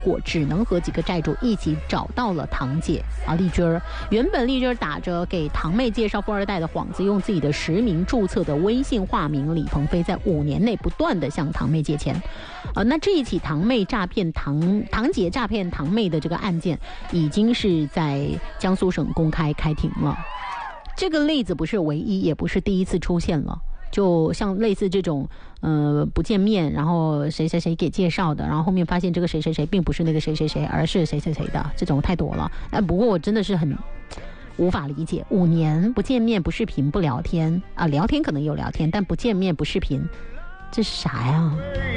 果只能和几个债主一起找到了堂姐啊丽君儿。原本丽君儿打着给堂妹介绍富二代的幌子，用自己的实名注册的微信化名李鹏飞，在5年内不断的向堂妹借钱。那这一起堂妹诈骗堂姐诈骗堂妹的这个案件，已经是在江苏省公开开庭了。这个例子不是唯一，也不是第一次出现了。就像类似这种不见面，然后谁谁谁给介绍的，然后后面发现这个谁谁谁并不是那个谁谁谁，而是谁谁谁的，这种太多了。不过我真的是很无法理解，5年不见面不视频不聊天啊，聊天可能有聊天，但不见面不视频，这是啥呀？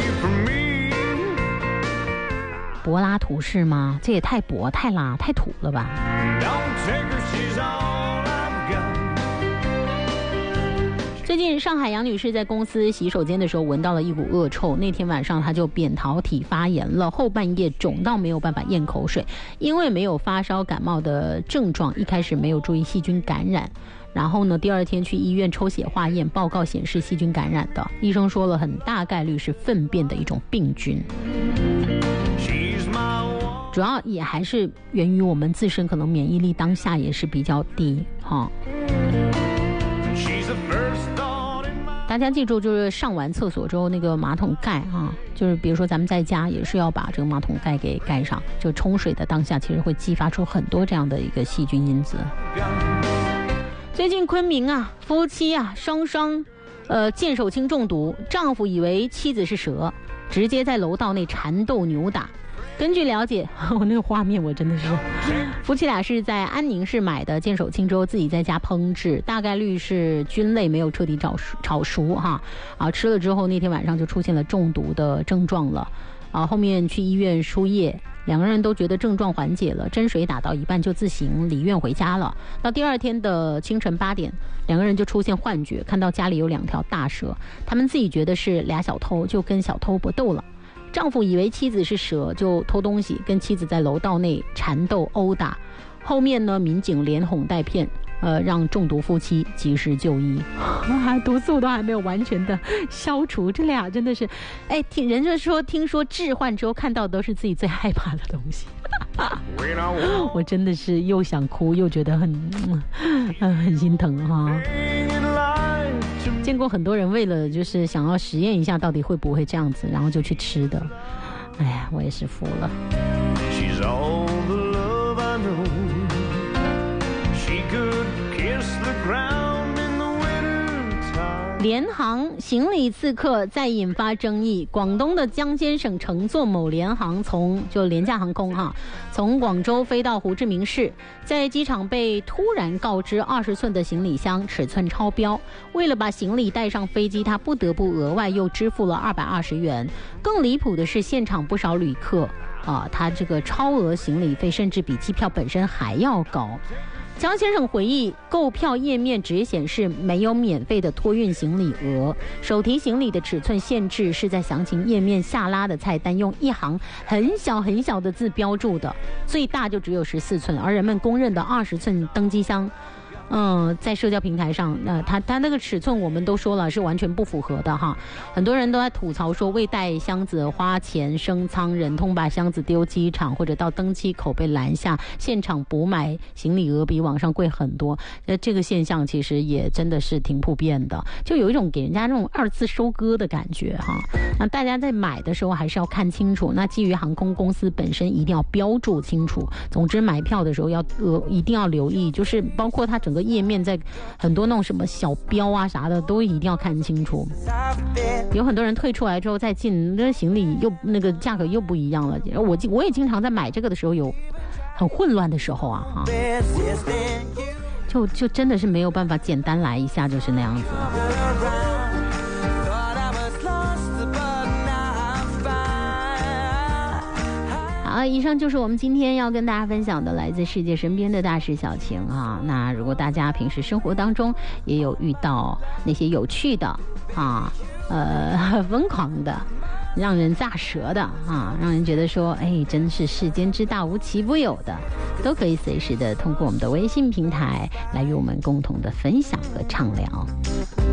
柏拉图是吗？这也太柏太拉太土了吧。最近上海杨女士在公司洗手间的时候闻到了一股恶臭，那天晚上她就扁桃体发炎了，后半夜肿到没有办法咽口水，因为没有发烧感冒的症状，一开始没有注意细菌感染，然后呢第二天去医院抽血化验，报告显示细菌感染的，医生说了很大概率是粪便的一种病菌，主要也还是源于我们自身可能免疫力当下也是比较低哈。大家记住，就是上完厕所之后那个马桶盖啊，就是比如说咱们在家也是要把这个马桶盖给盖上，就冲水的当下其实会激发出很多这样的一个细菌因子。最近昆明啊，夫妻啊双双剑手青中毒，丈夫以为妻子是蛇，直接在楼道内缠斗扭打。根据了解，我那个画面我真的是，夫妻俩是在安宁市买的剑手青之后自己在家烹制，大概率是菌类没有彻底炒熟哈，吃了之后那天晚上就出现了中毒的症状了，后面去医院输液，两个人都觉得症状缓解了，针水打到一半就自行离院回家了。到第二天的清晨8点，两个人就出现幻觉，看到家里有2条大蛇，他们自己觉得是俩小偷，就跟小偷搏斗了。丈夫以为妻子是蛇，就偷东西，跟妻子在楼道内缠斗殴打。后面呢，民警连哄带骗，让中毒夫妻及时就医，毒素都还没有完全的消除。这俩真的是，人家说听说置换之后看到都是自己最害怕的东西。我真的是又想哭又觉得很心疼哈。见过很多人为了就是想要实验一下到底会不会这样子，然后就去吃的。哎呀，我也是服了。She's all the love I know. She could kiss the ground in the winter time. 联航行李刺客再引发争议。广东的江西省乘坐某联航就廉价航空从广州飞到胡志明市，在机场被突然告知20寸的行李箱尺寸超标，为了把行李带上飞机，他不得不额外又支付了220元。更离谱的是，现场不少旅客他这个超额行李费甚至比机票本身还要高。江先生回忆，购票页面只显示没有免费的托运行李额，手提行李的尺寸限制是在详情页面下拉的菜单用一行很小很小的字标注的，最大就只有14寸，而人们公认的20寸登机箱在社交平台上他那个尺寸我们都说了是完全不符合的哈。很多人都在吐槽说未带箱子花钱升舱，忍痛把箱子丢机场或者到登机口被拦下，现场补买行李额比网上贵很多。这个现象其实也真的是挺普遍的，就有一种给人家那种2次收割的感觉哈。那大家在买的时候还是要看清楚，那基于航空公司本身一定要标注清楚。总之买票的时候一定要留意，就是包括它整个页面在很多那种什么小标啊啥的都一定要看清楚。有很多人退出来之后再进，那行李又那个价格又不一样了。我也经常在买这个的时候有很混乱的时候哈，就真的是没有办法简单来一下就是那样子。好，以上就是我们今天要跟大家分享的来自世界身边的大事小情啊。那如果大家平时生活当中也有遇到那些有趣的疯狂的让人咋舌的让人觉得说真是世间之大无奇不有的，都可以随时的通过我们的微信平台来与我们共同的分享和畅聊。